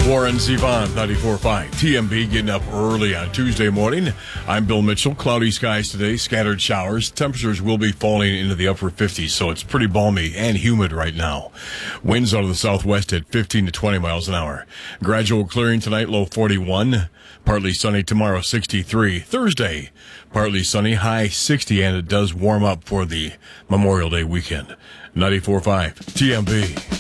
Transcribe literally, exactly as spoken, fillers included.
Warren Zevon, ninety-four point five. T M B getting up early on Tuesday morning. I'm Bill Mitchell. Cloudy skies today, scattered showers. Temperatures will be falling into the upper fifties, so it's pretty balmy and humid right now. Winds out of the southwest at fifteen to twenty miles an hour. Gradual clearing tonight, low forty-one. Partly sunny tomorrow, sixty-three. Thursday, partly sunny, high sixty, and it does warm up for the Memorial Day weekend. ninety-four point five T M B.